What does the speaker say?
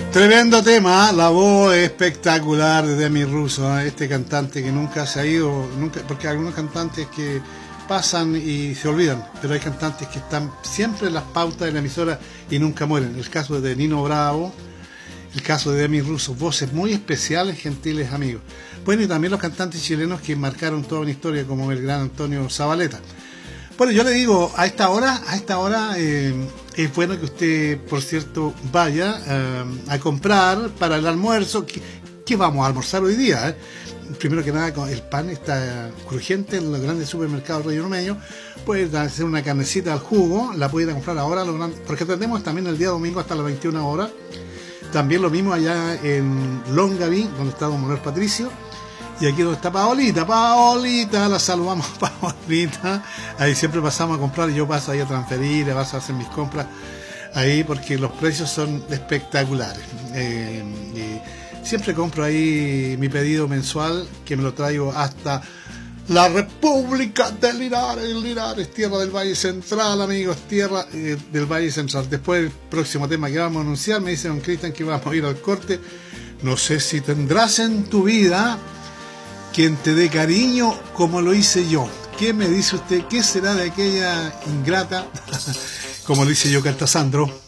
Tremendo tema, la voz espectacular de Demi Russo, este cantante que nunca se ha ido, nunca, porque hay algunos cantantes que pasan y se olvidan, pero hay cantantes que están siempre en las pautas de la emisora y nunca mueren. El caso de Nino Bravo, el caso de Demi Russo, voces muy especiales, gentiles amigos. Bueno, y también los cantantes chilenos que marcaron toda una historia, como el gran Antonio Zabaleta. Bueno, yo le digo, a esta hora es bueno que usted, por cierto, vaya a comprar para el almuerzo. ¿Qué vamos a almorzar hoy día? Primero que nada, el pan está crujiente en los grandes supermercados Río Ormeño. Puede hacer una carnecita al jugo, la puede ir a comprar ahora, porque atendemos también el día domingo hasta las 21 horas. También lo mismo allá en Longaví, donde está don Manuel Patricio. Y aquí donde está Paolita, la saludamos, Paolita. Ahí siempre pasamos a comprar y yo paso ahí a transferir, paso a hacer mis compras ahí porque los precios son espectaculares. Y siempre compro ahí mi pedido mensual, que me lo traigo hasta la República de Linares, tierra del Valle Central, amigos, tierra del Valle Central. Después el próximo tema que vamos a anunciar, me dice don Cristian que vamos a ir al corte. No sé si tendrás en tu vida quien te dé cariño como lo hice yo. ¿Qué me dice usted? ¿Qué será de aquella ingrata como lo hice yo, Cartasandro?